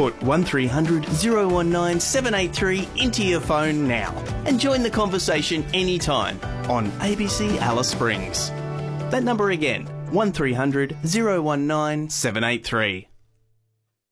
Put 1300 019 783 into your phone now and join the conversation anytime on ABC Alice Springs. That number again, 1300 019 783.